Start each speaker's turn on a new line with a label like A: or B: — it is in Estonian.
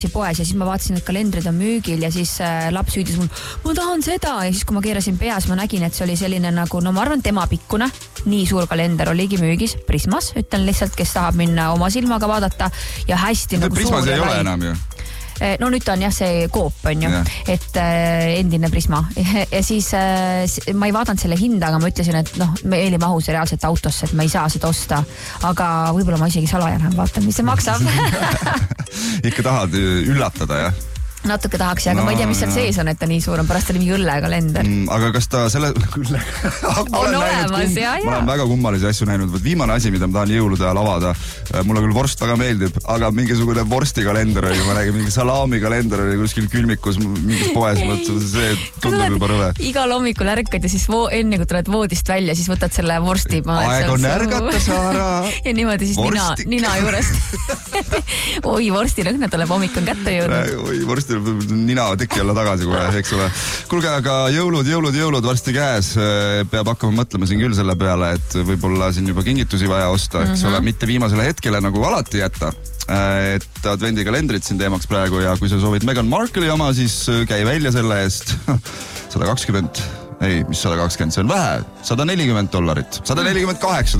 A: poes ja siis ma vaatasin, et kalendrid on müügil ja siis laps hüüdis mul, ma tahan seda ja siis kui ma keerasin peas, ma nägin, et see oli selline nagu, no ma arvan tema pikkune, nii suur kalender oligi müügis Prismas, ütlen lihtsalt, kes tahab minna oma silmaga vaadata ja hästi nagu
B: Prismas ei ole enam ju.
A: No nüüd on jah see Coop on ju, et endine Prisma ja siis ma ei vaadanud selle hinda, aga ma ütlesin, et noh, me ei mahu see reaalselt autosse, et ma ei saa seda osta, aga võib-olla ma isegi salajana vaatan, mis see maksab.
B: Ikka tahad üllatada, jah?
A: Natuke tahaks, aga ma ei tea, mis seal sees on, et ta nii suur on, pärast oli mingi õllekalender.
B: Aga kas ta selle...
A: on olemas, ja.
B: Ma olen väga kummalisi asju näinud. Viimane asi, mida ma tahan jõulude ajal avada, mulle küll vorst väga meeldib, aga mingisugune vorstikalender oli, ma nägin, mingi salamikalender oli kuskil külmikus mingis poes, see tundub juba rõve.
A: Igal hommikul ärkad ja siis enne kui tuled voodist välja, siis võtad selle vorsti.
B: Aeg on ärgata, Saara!
A: Ja niimoodi siis nina juurest. Oi, vorstilõhna tuleb hommikul kätte jõudnud.
B: Oi, vorsti nina teki alla tagasi kohe, eks ole. Kuulge, aga jõulud varsti käes. Peab hakkama mõtlema siin küll selle peale, et võib-olla siin juba kingitusi vaja osta, eks ole, mitte viimasele hetkele nagu alati jätta. Et advendikalendrid siin teemaks praegu ja kui sa soovid Meghan Markle'i oma, siis käi välja selle eest $120, ei, mis 120, see on vähe, $140, $148